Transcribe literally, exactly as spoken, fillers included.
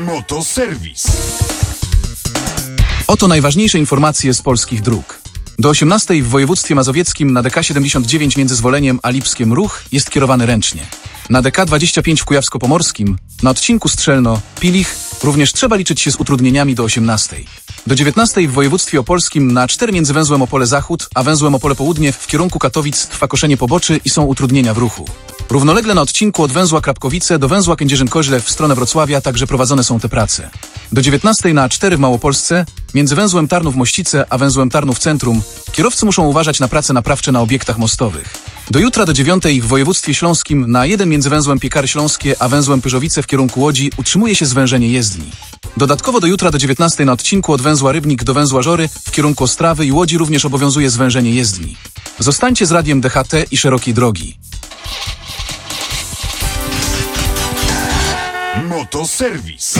Motoserwis. Oto najważniejsze informacje z polskich dróg. Do osiemnastej w województwie mazowieckim na D K siedemdziesiąt dziewięć między Zwoleniem a Lipskiem ruch jest kierowany ręcznie. Na D K dwadzieścia pięć w Kujawsko-Pomorskim, na odcinku Strzelno-Pilich, również trzeba liczyć się z utrudnieniami do osiemnastej. Do dziewiętnastej w województwie opolskim na A cztery między węzłem Opole Zachód a węzłem Opole Południe w kierunku Katowic trwa koszenie poboczy i są utrudnienia w ruchu. Równolegle na odcinku od węzła Krapkowice do węzła Kędzierzyn-Koźle w stronę Wrocławia także prowadzone są te prace. Do dziewiętnastej na A cztery w Małopolsce, między węzłem Tarnów-Mościce a węzłem Tarnów-Centrum, kierowcy muszą uważać na prace naprawcze na obiektach mostowych. Do jutra do dziewiątej w województwie śląskim na A jeden między węzłem Piekary Śląskie a węzłem Pyrzowice w kierunku Łodzi utrzymuje się zwężenie jezdni. Dodatkowo do jutra do dziewiętnastej na odcinku od węzła Rybnik do węzła Żory w kierunku Ostrawy i Łodzi również obowiązuje zwężenie jezdni. Zostańcie z radiem D H T i szerokiej drogi. Motoserwis.